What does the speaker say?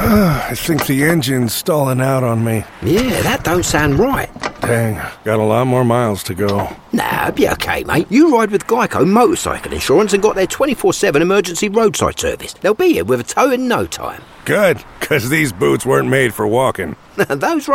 I think the engine's stalling out on me. Yeah, that don't sound right. Dang, got a lot more miles to go. Nah, be okay, mate. You ride with Geico Motorcycle Insurance and got their 24/7 emergency roadside service. They'll be here with a tow in no time. Good, 'cause these boots weren't made for walking. Those